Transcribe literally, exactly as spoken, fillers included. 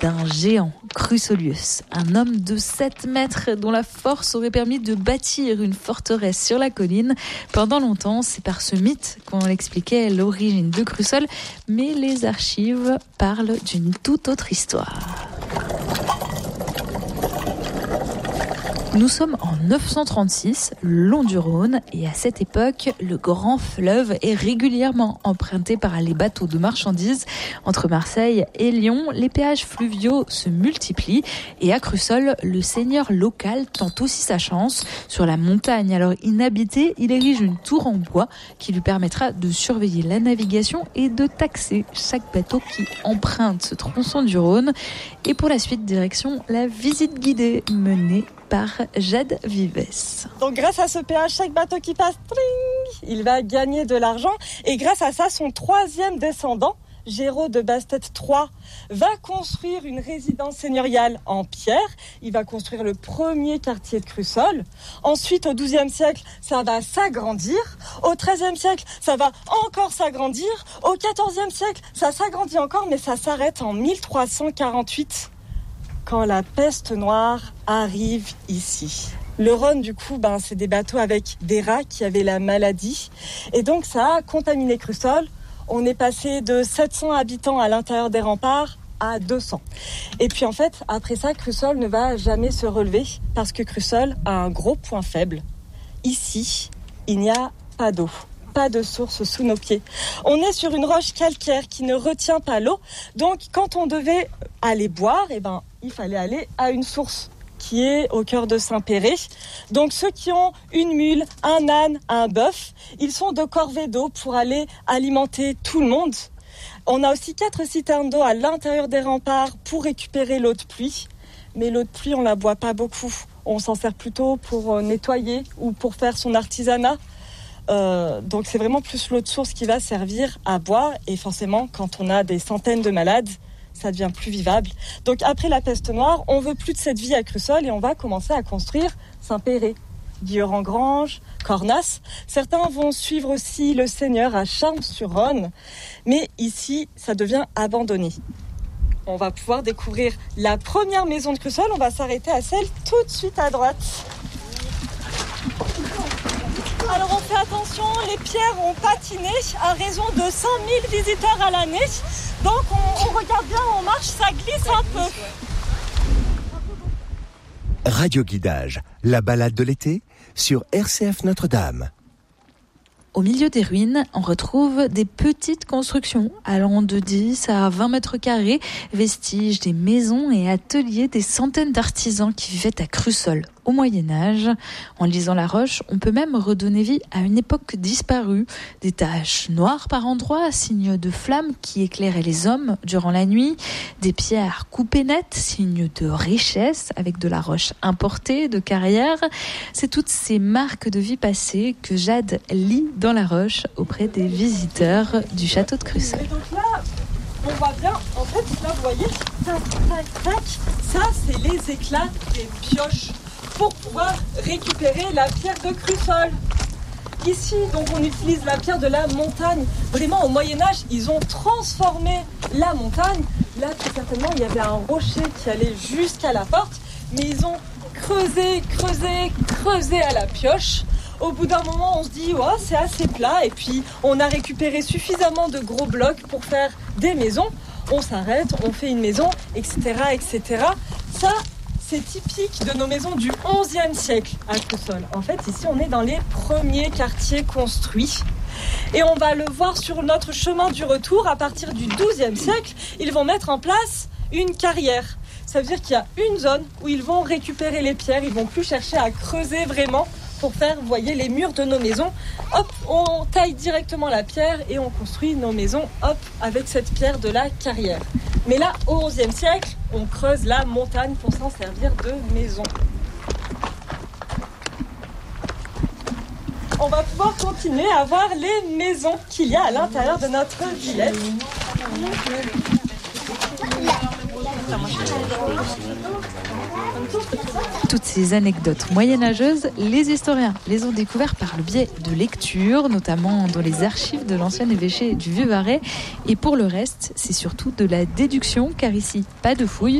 d'un géant, Chrysolius, un homme de sept mètres dont la force aurait permis de bâtir une forteresse sur la colline. Pendant longtemps, c'est par ce mythe qu'on expliquait l'origine de Crussol, mais les archives parlent d'une toute autre histoire. Nous sommes en neuf cent trente-six, le long du Rhône, et à cette époque, le grand fleuve est régulièrement emprunté par les bateaux de marchandises. Entre Marseille et Lyon, les péages fluviaux se multiplient, et à Crussol, le seigneur local tente aussi sa chance. Sur la montagne alors inhabitée, il érige une tour en bois qui lui permettra de surveiller la navigation et de taxer chaque bateau qui emprunte ce tronçon du Rhône. Et pour la suite, direction la visite guidée menée par Jade Vives. Donc grâce à ce péage, chaque bateau qui passe, tring, il va gagner de l'argent. Et grâce à ça, son troisième descendant, Géraud de Bastet trois, va construire une résidence seigneuriale en pierre. Il va construire le premier quartier de Crussol. Ensuite, au douzième siècle, ça va s'agrandir. Au treizième siècle, ça va encore s'agrandir. Au quatorzième siècle, ça s'agrandit encore, mais ça s'arrête en mille trois cent quarante-huit. Quand la peste noire arrive ici. Le Rhône, du coup, ben, c'est des bateaux avec des rats qui avaient la maladie. Et donc, ça a contaminé Crussol. On est passé de sept cents habitants à l'intérieur des remparts à deux cents. Et puis, en fait, après ça, Crussol ne va jamais se relever parce que Crussol a un gros point faible. Ici, il n'y a pas d'eau. Pas de source sous nos pieds. On est sur une roche calcaire qui ne retient pas l'eau. Donc, quand on devait aller boire, eh ben, il fallait aller à une source qui est au cœur de Saint-Péret. Donc, ceux qui ont une mule, un âne, un bœuf, ils sont de corvée d'eau pour aller alimenter tout le monde. On a aussi quatre citernes d'eau à l'intérieur des remparts pour récupérer l'eau de pluie. Mais l'eau de pluie, on la boit pas beaucoup. On s'en sert plutôt pour nettoyer ou pour faire son artisanat. Euh, donc c'est vraiment plus l'eau de source qui va servir à boire, et forcément quand on a des centaines de malades, ça devient plus vivable. Donc après la peste noire, on veut plus de cette vie à Crussol et on va commencer à construire Saint-Péret, Guillaume-en-Grange, Cornas. Certains vont suivre aussi le Seigneur à Charmes-sur-Rhône, mais ici ça devient abandonné. On va pouvoir découvrir la première maison de Crussol. On va s'arrêter à celle tout de suite à droite. Alors on fait attention, les pierres ont patiné à raison de cent mille visiteurs à l'année. Donc on, on regarde bien, on marche, ça glisse un peu. Radio Guidage, la balade de l'été sur R C F Notre-Dame. Au milieu des ruines, on retrouve des petites constructions allant de dix à vingt mètres carrés, vestiges des maisons et ateliers des centaines d'artisans qui vivaient à Crussol au Moyen-Âge. En lisant la roche, on peut même redonner vie à une époque disparue. Des taches noires par endroits, signe de flammes qui éclairaient les hommes durant la nuit. Des pierres coupées nettes, signe de richesse avec de la roche importée de carrière. C'est toutes ces marques de vie passée que Jade lit dans la roche auprès des visiteurs du château de Crussol. Et donc là, on voit bien, en fait, là vous voyez, tac, tac, tac, ça c'est les éclats des pioches pour pouvoir récupérer la pierre de Crussol. Ici, donc, on utilise la pierre de la montagne. Vraiment, au Moyen-Âge, ils ont transformé la montagne. Là, tout certainement, il y avait un rocher qui allait jusqu'à la porte, mais ils ont creusé, creusé, creusé à la pioche. Au bout d'un moment, on se dit, oh, c'est assez plat. Et puis, on a récupéré suffisamment de gros blocs pour faire des maisons. On s'arrête, on fait une maison, et cetera, et cetera. Ça, c'est typique de nos maisons du onzième siècle à Crussol. En fait, ici, on est dans les premiers quartiers construits. Et on va le voir sur notre chemin du retour. À partir du douzième siècle, ils vont mettre en place une carrière. Ça veut dire qu'il y a une zone où ils vont récupérer les pierres. Ils vont plus chercher à creuser vraiment pour faire, vous voyez, les murs de nos maisons. Hop, on taille directement la pierre et on construit nos maisons, hop, avec cette pierre de la carrière. Mais là, au onzième siècle, on creuse la montagne pour s'en servir de maison. On va pouvoir continuer à voir les maisons qu'il y a à l'intérieur de notre villette. Toutes ces anecdotes moyenâgeuses, les historiens les ont découvertes par le biais de lectures, notamment dans les archives de l'ancien évêché du Vieux-Varais. Et pour le reste, c'est surtout de la déduction, car ici, pas de fouilles.